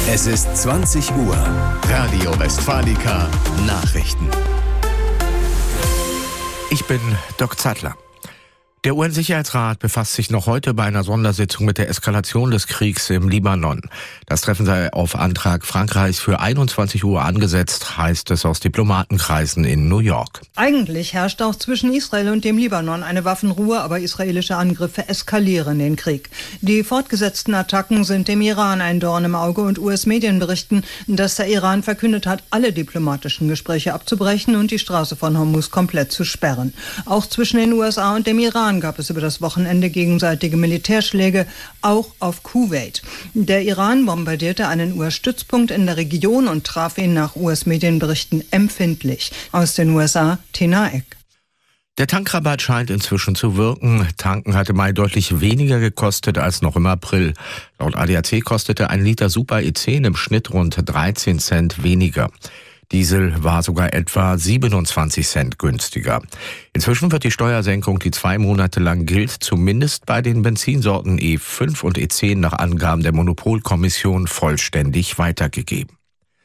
Es ist 20 Uhr. Radio Westfalica Nachrichten. Ich bin Dirk Zeitler. Der UN-Sicherheitsrat befasst sich noch heute bei einer Sondersitzung mit der Eskalation des Kriegs im Libanon. Das Treffen sei auf Antrag Frankreichs für 21 Uhr angesetzt, heißt es aus Diplomatenkreisen in New York. Eigentlich herrscht auch zwischen Israel und dem Libanon eine Waffenruhe, aber israelische Angriffe eskalieren den Krieg. Die fortgesetzten Attacken sind dem Iran ein Dorn im Auge und US-Medien berichten, dass der Iran verkündet hat, alle diplomatischen Gespräche abzubrechen und die Straße von Hormuz komplett zu sperren. Auch zwischen den USA und dem Iran gab es über das Wochenende gegenseitige Militärschläge, auch auf Kuwait. Der Iran bombardierte einen US-Stützpunkt in der Region und traf ihn nach US-Medienberichten empfindlich. Aus den USA, Tina Eck. Der Tankrabatt scheint inzwischen zu wirken. Tanken hatte Mai deutlich weniger gekostet als noch im April. Laut ADAC kostete ein Liter Super E10 im Schnitt rund 13 Cent weniger. Diesel war sogar etwa 27 Cent günstiger. Inzwischen wird die Steuersenkung, die 2 Monate lang gilt, zumindest bei den Benzinsorten E5 und E10 nach Angaben der Monopolkommission vollständig weitergegeben.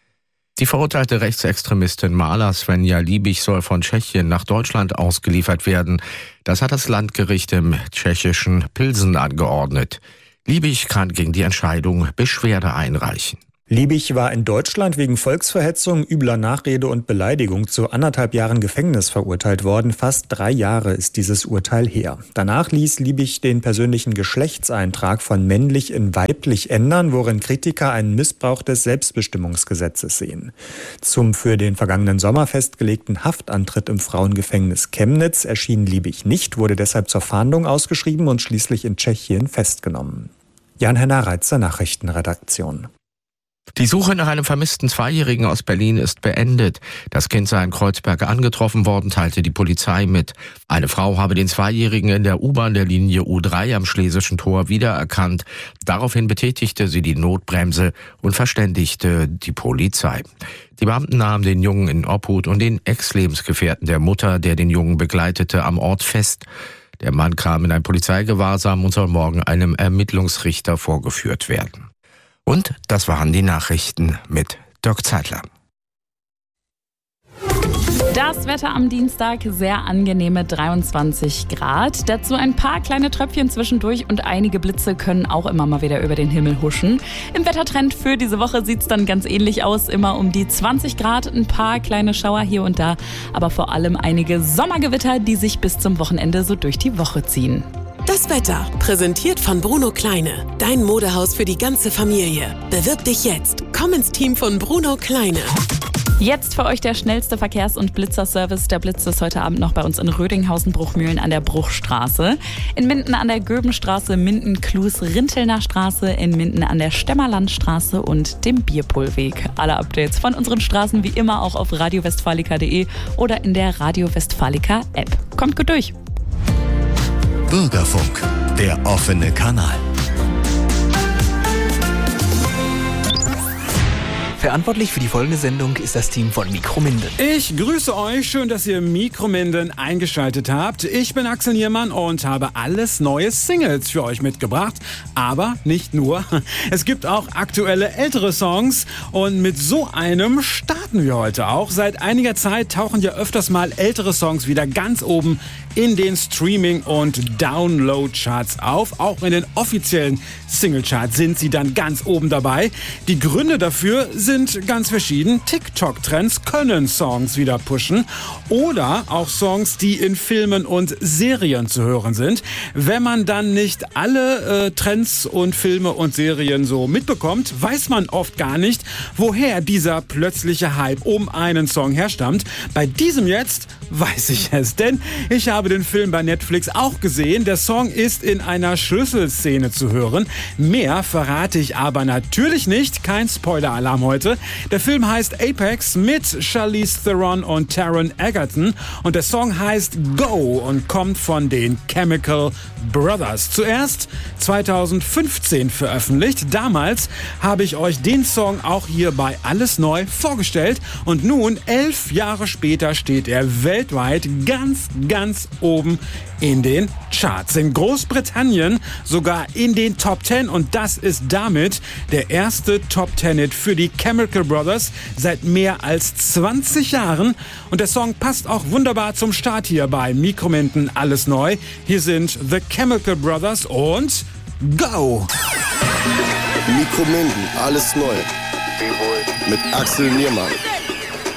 Die verurteilte Rechtsextremistin Maler Svenja Liebig soll von Tschechien nach Deutschland ausgeliefert werden. Das hat das Landgericht im tschechischen Pilsen angeordnet. Liebig kann gegen die Entscheidung Beschwerde einreichen. Liebig war in Deutschland wegen Volksverhetzung, übler Nachrede und Beleidigung zu 1,5 Jahren Gefängnis verurteilt worden. Fast 3 Jahre ist dieses Urteil her. Danach ließ Liebig den persönlichen Geschlechtseintrag von männlich in weiblich ändern, worin Kritiker einen Missbrauch des Selbstbestimmungsgesetzes sehen. Zum für den vergangenen Sommer festgelegten Haftantritt im Frauengefängnis Chemnitz erschien Liebig nicht, wurde deshalb zur Fahndung ausgeschrieben und schließlich in Tschechien festgenommen. Jan-Henner Reitzer, Nachrichtenredaktion. Die Suche nach einem vermissten Zweijährigen aus Berlin ist beendet. Das Kind sei in Kreuzberg angetroffen worden, teilte die Polizei mit. Eine Frau habe den Zweijährigen in der U-Bahn der Linie U3 am Schlesischen Tor wiedererkannt. Daraufhin betätigte sie die Notbremse und verständigte die Polizei. Die Beamten nahmen den Jungen in Obhut und den Ex-Lebensgefährten der Mutter, der den Jungen begleitete, am Ort fest. Der Mann kam in ein Polizeigewahrsam und soll morgen einem Ermittlungsrichter vorgeführt werden. Und das waren die Nachrichten mit Dirk Zeitler. Das Wetter am Dienstag, sehr angenehme 23 Grad. Dazu ein paar kleine Tröpfchen zwischendurch und einige Blitze können auch immer mal wieder über den Himmel huschen. Im Wettertrend für diese Woche sieht es dann ganz ähnlich aus. Immer um die 20 Grad, ein paar kleine Schauer hier und da. Aber vor allem einige Sommergewitter, die sich bis zum Wochenende so durch die Woche ziehen. Das Wetter, präsentiert von Bruno Kleine. Dein Modehaus für die ganze Familie. Bewirb dich jetzt. Komm ins Team von Bruno Kleine. Jetzt für euch der schnellste Verkehrs- und Blitzerservice. Der Blitz ist heute Abend noch bei uns in Rödinghausen-Bruchmühlen an der Bruchstraße. In Minden an der Göbenstraße, Minden-Klus-Rintelner Straße, in Minden an der Stemmerlandstraße und dem Bierpohlweg. Alle Updates von unseren Straßen wie immer auch auf radiowestfalica.de oder in der Radio Westfalica App. Kommt gut durch! Bürgerfunk, der offene Kanal. Verantwortlich für die folgende Sendung ist das Team von Mikrominden. Ich grüße euch, schön, dass ihr Mikrominden eingeschaltet habt. Ich bin Axel Niermann und habe alles neue Singles für euch mitgebracht. Aber nicht nur. Es gibt auch aktuelle ältere Songs und mit so einem starten wir heute auch. Seit einiger Zeit tauchen ja öfters mal ältere Songs wieder ganz oben in den Streaming- und Download-Charts auf. Auch in den offiziellen Single-Charts sind sie dann ganz oben dabei. Die Gründe dafür sind ganz verschieden. TikTok-Trends können Songs wieder pushen oder auch Songs, die in Filmen und Serien zu hören sind. Wenn man dann nicht alle Trends und Filme und Serien so mitbekommt, weiß man oft gar nicht, woher dieser plötzliche Hype um einen Song herstammt. Bei diesem jetzt weiß ich es, denn ich habe den Film bei Netflix auch gesehen. Der Song ist in einer Schlüsselszene zu hören. Mehr verrate ich aber natürlich nicht. Kein Spoiler-Alarm heute. heute. Der Film heißt Apex mit Charlize Theron und Taron Egerton und der Song heißt Go und kommt von den Chemical Brothers. Zuerst 2015 veröffentlicht. Damals habe ich euch den Song auch hier bei Alles Neu vorgestellt und nun, 11 Jahre später, steht er weltweit ganz oben in den Charts. In Großbritannien sogar in den Top 10 und das ist damit der erste Top 10-Hit für die Chemical Brothers seit mehr als 20 Jahren. Und der Song passt auch wunderbar zum Start hier bei Mikromenten Alles Neu. Hier sind The Chemical Brothers und Go! Mikromenten Alles Neu mit Axel Niermann.